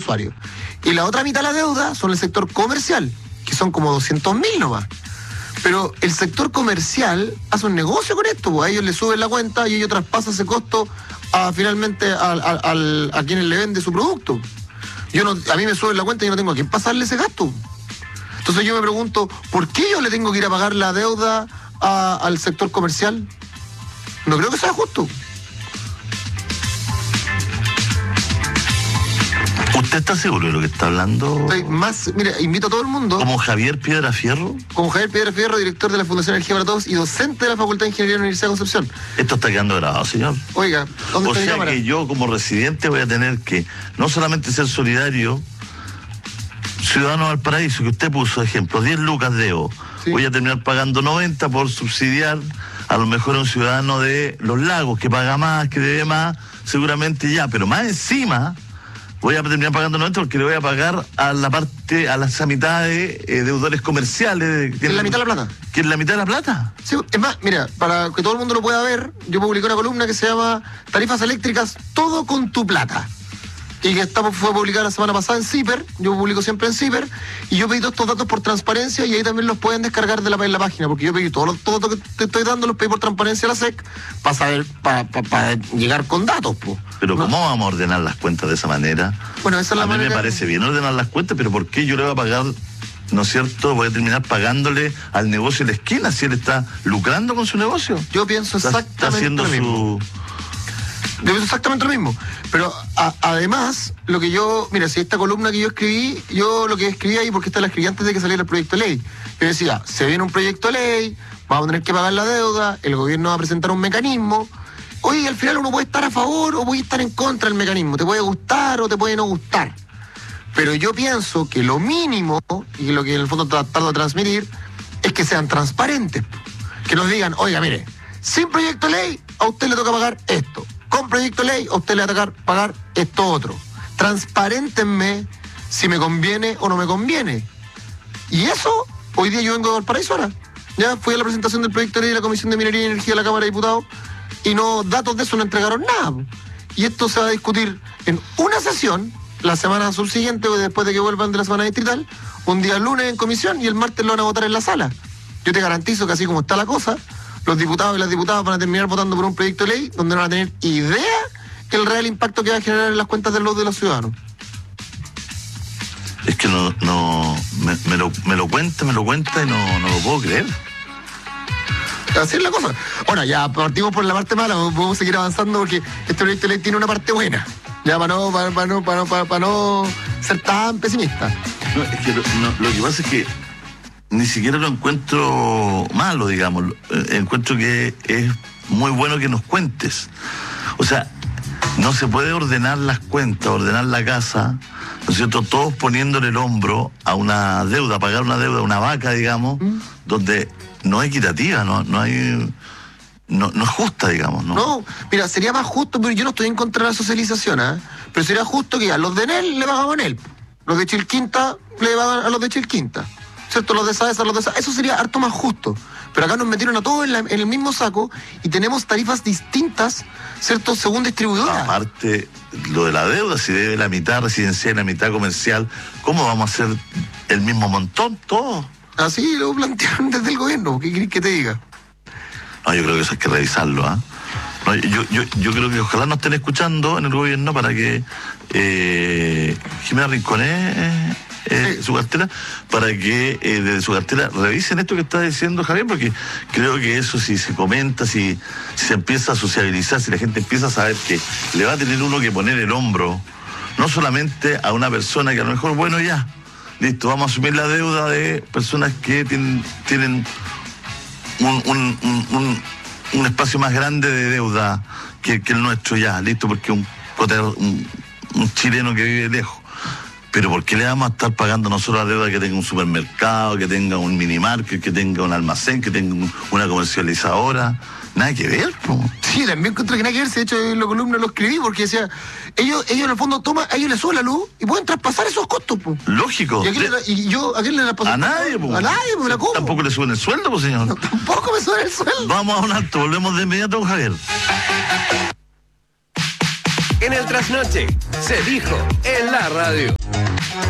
usuarios. Y la otra mitad de la deuda son el sector comercial, que son como 200.000 nomás. Pero el sector comercial hace un negocio con esto, pues a ellos les suben la cuenta y ellos traspasan ese costo finalmente a quienes le vende su producto. A mí me suben la cuenta y yo no tengo a quién pasarle ese gasto. Entonces yo me pregunto, ¿por qué yo le tengo que ir a pagar la deuda al sector comercial? No creo que sea justo. ¿Usted está seguro de lo que está hablando? Mira, invito a todo el mundo. ¿Como Javier Piedrafierro? Como Javier Piedrafierro, director de la Fundación Energía para Todos y docente de la Facultad de Ingeniería de la Universidad de Concepción. Esto está quedando grabado, señor. Oiga, ¿dónde está mi cámara? O sea que yo como residente voy a tener que no solamente ser solidario, ciudadano de Valparaíso, que usted puso ejemplo, 10 lucas debo. Sí. Voy a terminar pagando 90 por subsidiar a lo mejor a un ciudadano de Los Lagos que paga más, que debe más, seguramente ya, pero más encima voy a terminar pagando 90 porque le voy a pagar a esa mitad de deudores comerciales. ¿Que es la mitad de la plata? ¿Que es la mitad de la plata? Sí, es más, mira, para que todo el mundo lo pueda ver, yo publiqué una columna que se llama Tarifas eléctricas, todo con tu plata. Y que fue publicada la semana pasada en CIPER, yo publico siempre en CIPER, y yo pedí todos estos datos por transparencia y ahí también los pueden descargar de la página, porque yo pedí todos los datos que te estoy dando, los pedí por transparencia a la SEC, para saber, para llegar con datos, pues. Pero ¿no? ¿Cómo vamos a ordenar las cuentas de esa manera? Bueno, esa es la manera. A mí me parece bien ordenar las cuentas, pero ¿por qué yo le voy a pagar, no es cierto, voy a terminar pagándole al negocio de la esquina si él está lucrando con su negocio? Yo pienso exactamente lo mismo. Yo pienso exactamente lo mismo. Pero además, si esta columna que yo escribí, yo lo que escribí ahí, porque esta la escribí antes de que saliera el proyecto de ley. Yo decía, se viene un proyecto de ley, vamos a tener que pagar la deuda, el gobierno va a presentar un mecanismo. Oye, al final uno puede estar a favor o puede estar en contra del mecanismo, te puede gustar o te puede no gustar. Pero yo pienso que lo mínimo, y lo que en el fondo trato de transmitir, es que sean transparentes. Que nos digan, oiga, mire, sin proyecto de ley, a usted le toca pagar esto. Con proyecto de ley, a usted le va a tocar pagar esto otro. Transparéntenme si me conviene o no me conviene. Y eso, hoy día yo vengo de Valparaíso ahora. Ya fui a la presentación del proyecto de ley de la Comisión de Minería y Energía de la Cámara de Diputados y datos de eso no entregaron nada. Y esto se va a discutir en una sesión, la semana subsiguiente, después de que vuelvan de la semana distrital, un día lunes en comisión y el martes lo van a votar en la sala. Yo te garantizo que así como está la cosa, los diputados y las diputadas van a terminar votando por un proyecto de ley donde no van a tener idea el real impacto que va a generar en las cuentas de los ciudadanos. Es que me lo cuenta y no lo puedo creer. Así es la cosa. Bueno, ya partimos por la parte mala, podemos seguir avanzando porque este proyecto de ley tiene una parte buena. Ya para no ser tan pesimista. No, es que lo que pasa es que ni siquiera lo encuentro malo, digamos. Encuentro que es muy bueno que nos cuentes. O sea, no se puede ordenar las cuentas, ordenar la casa, ¿no es cierto? Todos poniéndole el hombro a una deuda, pagar una deuda, una vaca, digamos, donde no es equitativa, no es justa, digamos, ¿no? No, mira, sería más justo, pero yo no estoy en contra de la socialización, pero sería justo que a los de Enel le pagamos a Enel, los de Chilquinta le pagan a los de Chilquinta, ¿cierto? Los de Saesa, eso sería harto más justo. Pero acá nos metieron a todos en el mismo saco y tenemos tarifas distintas, ¿cierto? Según distribuidora. Aparte, lo de la deuda, si debe la mitad residencial y la mitad comercial, ¿cómo vamos a hacer el mismo montón, todo? Así lo plantearon desde el gobierno, ¿qué querés que te diga? No, yo creo que eso hay que revisarlo, No, yo creo que ojalá nos estén escuchando en el gobierno para que Jimena Rinconés, su cartera, para que desde su cartera revisen esto que está diciendo Javier, porque creo que eso, si se comenta, si se empieza a sociabilizar, si la gente empieza a saber que le va a tener uno que poner el hombro, no solamente a una persona que a lo mejor, bueno, ya, listo, vamos a asumir la deuda de personas que tienen un espacio más grande de deuda que el nuestro, ya, listo, porque un chileno que vive lejos. Pero ¿por qué le vamos a estar pagando nosotros la deuda que tenga un supermercado, que tenga un minimarket, que tenga un almacén, que tenga una comercializadora? Nada que ver, po. Sí, también encontré que nada que ver. De hecho, en la columna lo escribí porque decía, ellos en el fondo toman, a ellos les sube la luz y pueden traspasar esos costos, po. Lógico. ¿A quién le traspaso? A nadie, po. A nadie, me la como. Tampoco le suben el sueldo, po, señor. No, tampoco me suben el sueldo. Vamos a un alto, volvemos de inmediato con Javier. En el trasnoche, se dijo en la radio.